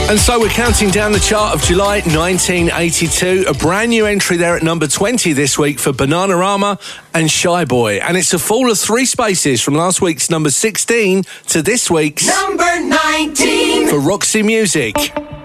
And so we're counting down the chart of July 1982. A brand new entry there at number 20 this week for Bananarama and Shy Boy. And it's a fall of 3 spaces from last week's number 16 to this week's number 19 for Roxy Music.